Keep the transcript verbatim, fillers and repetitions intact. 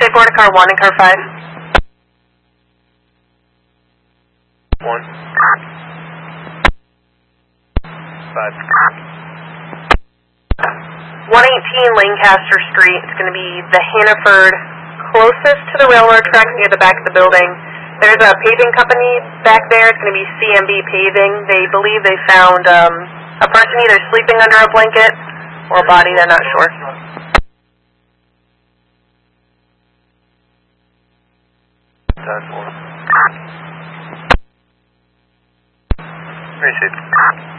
Take order car one and car five. One. Five. one eighteen Lancaster Street. It's going to be the Hannaford closest to the railroad tracks near the back of the building. There's a paving company back there. It's going to be C M B Paving. They believe they found um, a person either sleeping under a blanket or a body. They're not sure. Time for. Appreciate it.